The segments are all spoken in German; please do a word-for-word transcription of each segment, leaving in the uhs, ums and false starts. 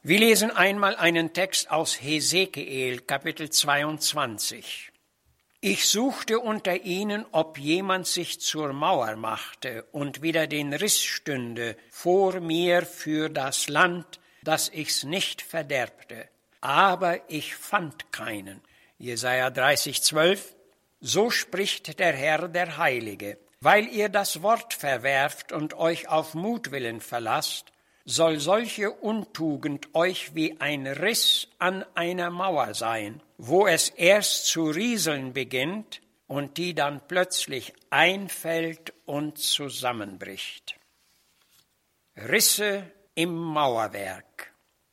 Wir lesen einmal einen Text aus Hesekiel, Kapitel zweiundzwanzig. Ich suchte unter ihnen, ob jemand sich zur Mauer machte und wieder den Riss stünde vor mir für das Land, dass ich's nicht verderbte. Aber ich fand keinen. Jesaja dreißig, zwölf. So spricht der Herr, der Heilige. Weil ihr das Wort verwerft und euch auf Mutwillen verlasst, soll solche Untugend euch wie ein Riss an einer Mauer sein, wo es erst zu rieseln beginnt und die dann plötzlich einfällt und zusammenbricht. Risse im Mauerwerk.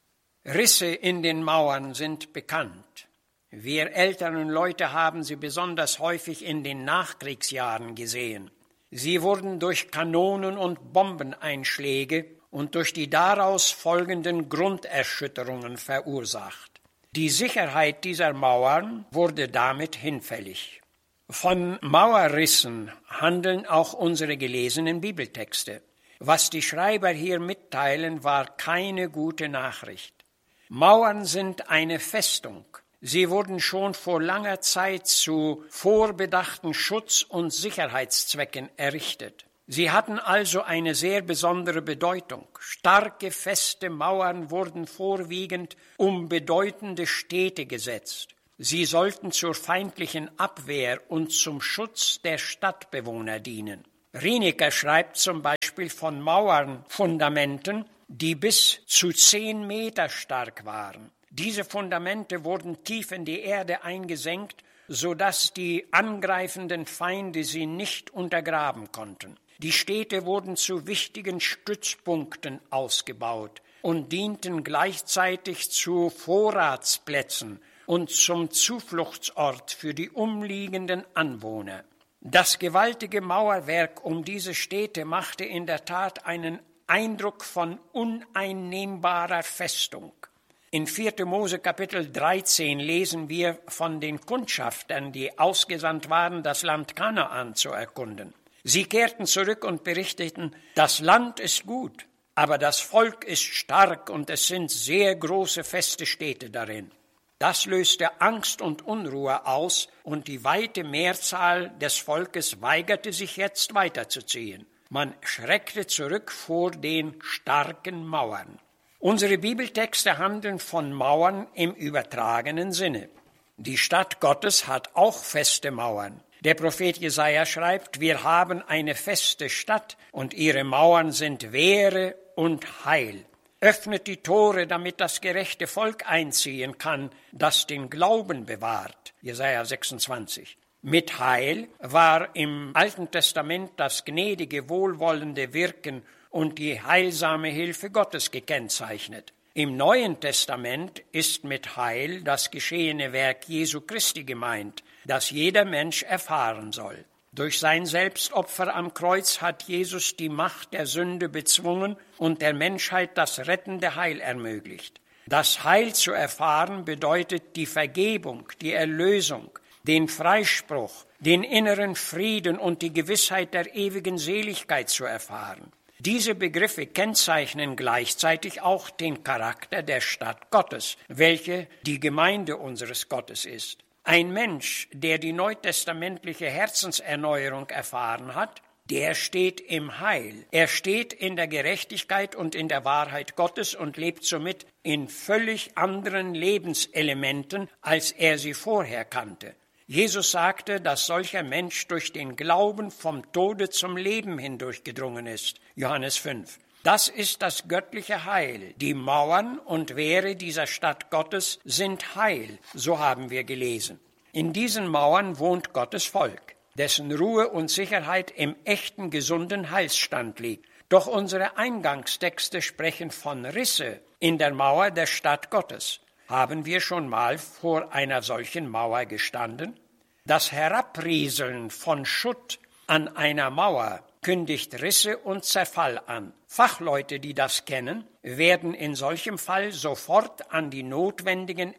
Risse in den Mauern sind bekannt. Wir älteren Leute haben sie besonders häufig in den Nachkriegsjahren gesehen. Sie wurden durch Kanonen- und Bombeneinschläge und durch die daraus folgenden Grunderschütterungen verursacht. Die Sicherheit dieser Mauern wurde damit hinfällig. Von Mauerrissen handeln auch unsere gelesenen Bibeltexte. Was die Schreiber hier mitteilen, war keine gute Nachricht. Mauern sind eine Festung. Sie wurden schon vor langer Zeit zu vorbedachten Schutz- und Sicherheitszwecken errichtet. Sie hatten also eine sehr besondere Bedeutung. Starke, feste Mauern wurden vorwiegend um bedeutende Städte gesetzt. Sie sollten zur feindlichen Abwehr und zum Schutz der Stadtbewohner dienen. Rieniker schreibt zum Beispiel von Mauernfundamenten, die bis zu zehn Meter stark waren. Diese Fundamente wurden tief in die Erde eingesenkt, sodass die angreifenden Feinde sie nicht untergraben konnten. Die Städte wurden zu wichtigen Stützpunkten ausgebaut und dienten gleichzeitig zu Vorratsplätzen und zum Zufluchtsort für die umliegenden Anwohner. Das gewaltige Mauerwerk um diese Städte machte in der Tat einen Eindruck von uneinnehmbarer Festung. In vierter Mose Kapitel dreizehn lesen wir von den Kundschaftern, die ausgesandt waren, das Land Kanaan zu erkunden. Sie kehrten zurück und berichteten, das Land ist gut, aber das Volk ist stark und es sind sehr große feste Städte darin. Das löste Angst und Unruhe aus und die weite Mehrzahl des Volkes weigerte sich jetzt weiterzuziehen. Man schreckte zurück vor den starken Mauern. Unsere Bibeltexte handeln von Mauern im übertragenen Sinne. Die Stadt Gottes hat auch feste Mauern. Der Prophet Jesaja schreibt, wir haben eine feste Stadt und ihre Mauern sind Wehre und Heil. Öffnet die Tore, damit das gerechte Volk einziehen kann, das den Glauben bewahrt. Jesaja sechsundzwanzig. Mit Heil war im Alten Testament das gnädige, wohlwollende Wirken und die heilsame Hilfe Gottes gekennzeichnet. Im Neuen Testament ist mit Heil das geschehene Werk Jesu Christi gemeint, das jeder Mensch erfahren soll. Durch sein Selbstopfer am Kreuz hat Jesus die Macht der Sünde bezwungen und der Menschheit das rettende Heil ermöglicht. Das Heil zu erfahren bedeutet die Vergebung, die Erlösung, den Freispruch, den inneren Frieden und die Gewissheit der ewigen Seligkeit zu erfahren. Diese Begriffe kennzeichnen gleichzeitig auch den Charakter der Stadt Gottes, welche die Gemeinde unseres Gottes ist. Ein Mensch, der die neutestamentliche Herzenserneuerung erfahren hat, der steht im Heil. Er steht in der Gerechtigkeit und in der Wahrheit Gottes und lebt somit in völlig anderen Lebenselementen, als er sie vorher kannte. Jesus sagte, dass solcher Mensch durch den Glauben vom Tode zum Leben hindurchgedrungen ist. Johannes fünf. Das ist das göttliche Heil. Die Mauern und Wehre dieser Stadt Gottes sind Heil, so haben wir gelesen. In diesen Mauern wohnt Gottes Volk, dessen Ruhe und Sicherheit im echten, gesunden Heilsstand liegt. Doch unsere Eingangstexte sprechen von Risse in der Mauer der Stadt Gottes. Haben wir schon mal vor einer solchen Mauer gestanden? Das Herabrieseln von Schutt an einer Mauer kündigt Risse und Zerfall an. Fachleute, die das kennen, werden in solchem Fall sofort an die notwendigen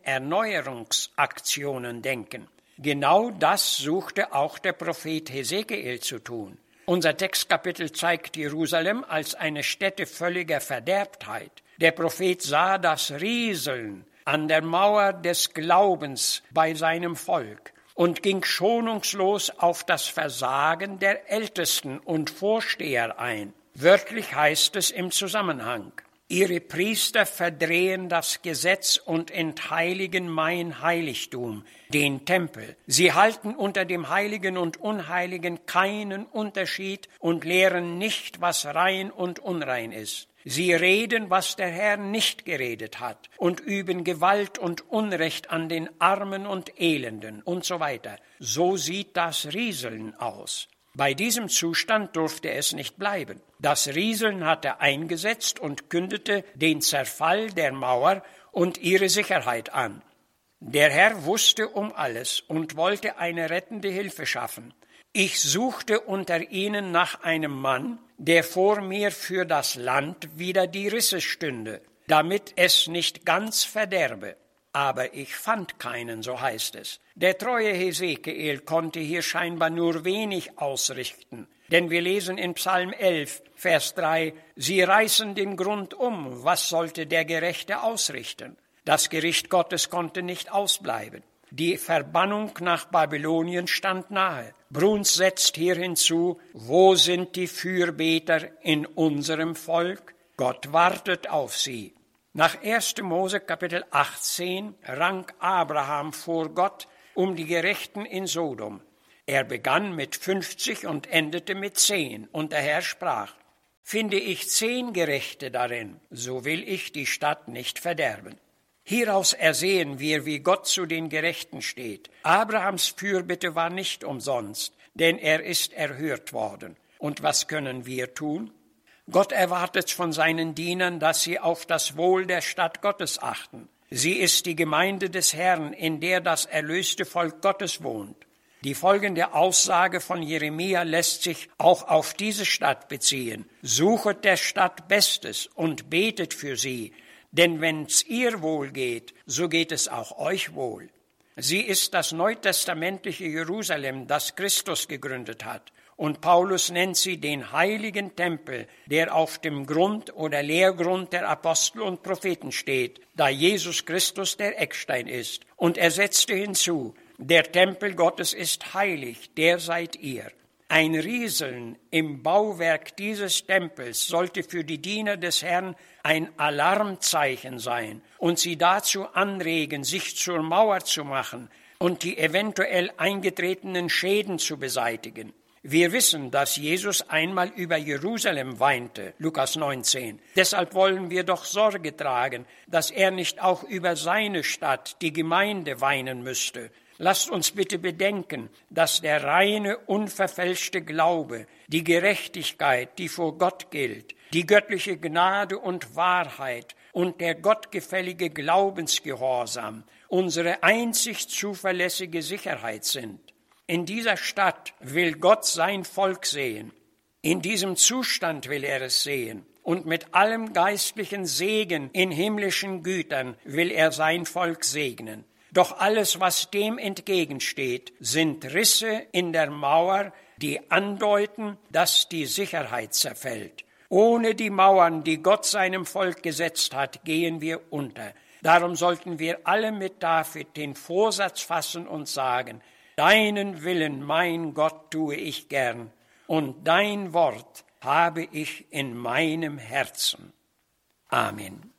Erneuerungsaktionen denken. Genau das suchte auch der Prophet Hesekiel zu tun. Unser Textkapitel zeigt Jerusalem als eine Stätte völliger Verderbtheit. Der Prophet sah das Rieseln an der Mauer des Glaubens bei seinem Volk und ging schonungslos auf das Versagen der Ältesten und Vorsteher ein. Wörtlich heißt es im Zusammenhang: Ihre Priester verdrehen das Gesetz und entheiligen mein Heiligtum, den Tempel. Sie halten unter dem Heiligen und Unheiligen keinen Unterschied und lehren nicht, was rein und unrein ist. Sie reden, was der Herr nicht geredet hat, und üben Gewalt und Unrecht an den Armen und Elenden und so weiter. So sieht das Rieseln aus. Bei diesem Zustand durfte es nicht bleiben. Das Rieseln hatte eingesetzt und kündete den Zerfall der Mauer und ihre Sicherheit an. Der Herr wusste um alles und wollte eine rettende Hilfe schaffen. Ich suchte unter ihnen nach einem Mann, der vor mir für das Land wider die Risse stünde, damit es nicht ganz verderbe. Aber ich fand keinen, so heißt es. Der treue Hesekiel konnte hier scheinbar nur wenig ausrichten, denn wir lesen in Psalm elf, Vers drei, Sie reißen den Grund um, was sollte der Gerechte ausrichten? Das Gericht Gottes konnte nicht ausbleiben. Die Verbannung nach Babylonien stand nahe. Bruns setzt hier hinzu, wo sind die Fürbeter in unserem Volk? Gott wartet auf sie. Nach erster Mose Kapitel achtzehn rang Abraham vor Gott um die Gerechten in Sodom. Er begann mit fünfzig und endete mit zehn. Und der Herr sprach, finde ich zehn Gerechte darin, so will ich die Stadt nicht verderben. Hieraus ersehen wir, wie Gott zu den Gerechten steht. Abrahams Fürbitte war nicht umsonst, denn er ist erhört worden. Und was können wir tun? Gott erwartet von seinen Dienern, dass sie auf das Wohl der Stadt Gottes achten. Sie ist die Gemeinde des Herrn, in der das erlöste Volk Gottes wohnt. Die folgende Aussage von Jeremia lässt sich auch auf diese Stadt beziehen. Suchet der Stadt Bestes und betet für sie, denn wenn's ihr wohl geht, so geht es auch euch wohl. Sie ist das neutestamentliche Jerusalem, das Christus gegründet hat. Und Paulus nennt sie den heiligen Tempel, der auf dem Grund oder Lehrgrund der Apostel und Propheten steht, da Jesus Christus der Eckstein ist. Und er setzte hinzu, der Tempel Gottes ist heilig, der seid ihr. Ein Rieseln im Bauwerk dieses Tempels sollte für die Diener des Herrn ein Alarmzeichen sein und sie dazu anregen, sich zur Mauer zu machen und die eventuell eingetretenen Schäden zu beseitigen. Wir wissen, dass Jesus einmal über Jerusalem weinte, Lukas neunzehn. Deshalb wollen wir doch Sorge tragen, dass er nicht auch über seine Stadt, die Gemeinde, weinen müsste. Lasst uns bitte bedenken, dass der reine, unverfälschte Glaube, die Gerechtigkeit, die vor Gott gilt, die göttliche Gnade und Wahrheit und der gottgefällige Glaubensgehorsam unsere einzig zuverlässige Sicherheit sind. In dieser Stadt will Gott sein Volk sehen. In diesem Zustand will er es sehen. Und mit allem geistlichen Segen in himmlischen Gütern will er sein Volk segnen. Doch alles, was dem entgegensteht, sind Risse in der Mauer, die andeuten, dass die Sicherheit zerfällt. Ohne die Mauern, die Gott seinem Volk gesetzt hat, gehen wir unter. Darum sollten wir alle mit David den Vorsatz fassen und sagen, deinen Willen, mein Gott, tue ich gern, und dein Wort habe ich in meinem Herzen. Amen.